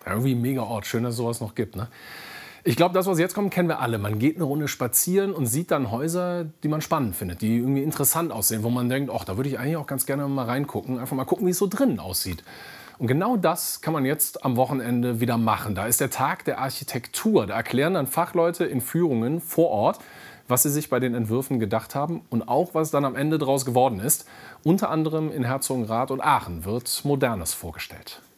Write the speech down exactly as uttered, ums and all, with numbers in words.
Ja, irgendwie ein mega Ort. Schön, dass es sowas noch gibt, ne? Ich glaube, das, was jetzt kommt, kennen wir alle. Man geht eine Runde spazieren und sieht dann Häuser, die man spannend findet, die irgendwie interessant aussehen, wo man denkt, ach, da würde ich eigentlich auch ganz gerne mal reingucken. Einfach mal gucken, wie es so drinnen aussieht. Und genau das kann man jetzt am Wochenende wieder machen. Da ist der Tag der Architektur. Da erklären dann Fachleute in Führungen vor Ort, was sie sich bei den Entwürfen gedacht haben und auch, was dann am Ende daraus geworden ist. Unter anderem in Herzogenrath und Aachen wird Modernes vorgestellt.